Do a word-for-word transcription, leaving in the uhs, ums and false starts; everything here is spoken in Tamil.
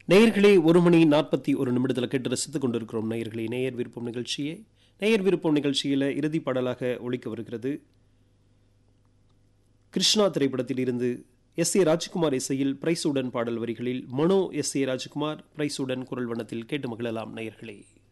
நேயர்களே, ஒரு மணி நாற்பத்தி ஒரு நிமிடத்தில் கேட்டு ரசித்துக் கொண்டிருக்கிறோம். நேயர்களே, நேயர் விருப்பம் நிகழ்ச்சியே நேயர் விருப்பம் நிகழ்ச்சியில் இறுதி பாடலாக ஒலிக்க வருகிறது. கிருஷ்ணா திரைப்படத்தில் இருந்து எஸ் ஏ ராஜ்குமார் இசையில் பிரைஸுடன் பாடல் வரிகளில் மனோ எஸ் ஏ ராஜ்குமார் பிரைஸுடன் குரல் வண்ணத்தில் கேட்டு மகிழலாம் நேயர்களே.